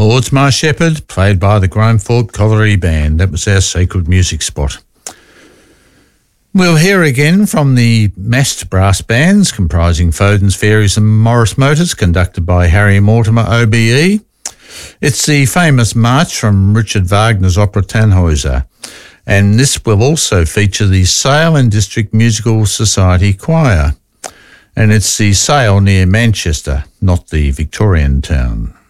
Lords My Shepherd, played by the Grimethorpe Colliery Band. That was our sacred music spot. We'll hear again from the massed brass bands comprising Foden's Fairies and Morris Motors, conducted by Harry Mortimer OBE. It's the famous march from Richard Wagner's opera Tannhäuser, and this will also feature the Sale and District Musical Society Choir, and it's the Sale near Manchester, not the Victorian town.